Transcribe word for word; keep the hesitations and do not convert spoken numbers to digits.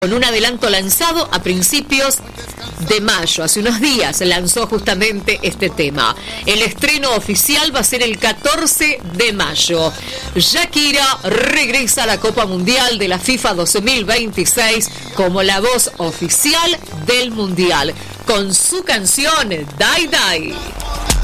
con un adelanto lanzado a principios de mayo. Hace unos días lanzó justamente este tema. El estreno oficial va a ser el catorce de mayo. Shakira regresa a la Copa Mundial de la FIFA dos mil veintiséis como la voz oficial del Mundial, con su canción Die Die.